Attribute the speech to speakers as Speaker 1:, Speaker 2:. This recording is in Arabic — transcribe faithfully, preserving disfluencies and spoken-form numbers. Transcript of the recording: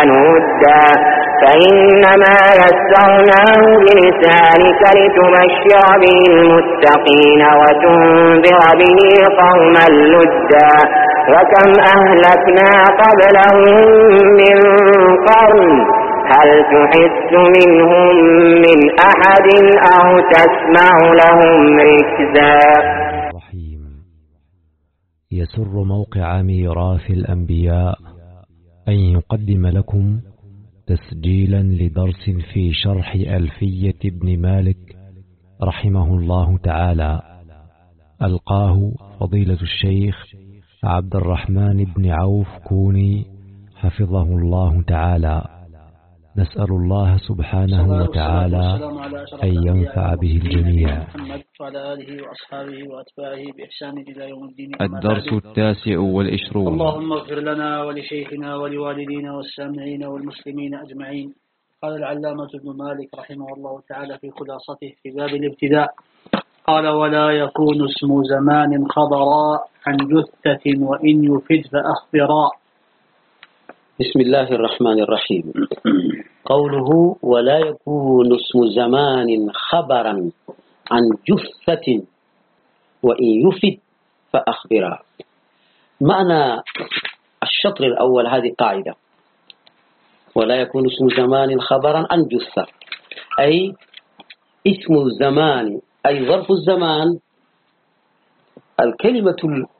Speaker 1: الرحمن ودا فإنما يسرناه بلسانك لتبشر به المتقين وتنذر به قوما لدا وكم أهلكنا قبلهم من قرن هل تحس منهم من أحد أو تسمع لهم ركزا.
Speaker 2: يسر موقع ميراث الأنبياء أن يقدم لكم تسجيلا لدرس في شرح ألفية ابن مالك رحمه الله تعالى، ألقاه فضيلة الشيخ عبد الرحمن بن عوف كوني حفظه الله تعالى. نسأل الله سبحانه وتعالى أن ينفع به الجميع.
Speaker 3: وعلى آله وأصحابه وأتباعه بإحسان إلى يوم الدين.
Speaker 2: الدرس التاسع والعشرون.
Speaker 3: اللهم اغفر لنا ولشيخنا ولوالدينا والسامعين والمسلمين أجمعين. قال العلامة ابن مالك رحمه الله تعالى في خلاصته في باب الابتداء، قال: ولا يكون اسم زمان خبرا عن جثة وإن يفد فأخبرا.
Speaker 4: بسم الله الرحمن الرحيم. قوله ولا يكون اسم زمان خبرا عن جثة وإن يفد فأخبرا. معنى الشطر الأول هذه قاعدة: ولا يكون اسم زمان خبرا عن جثة، أي اسم الزمان أي ظرف الزمان، الكلمة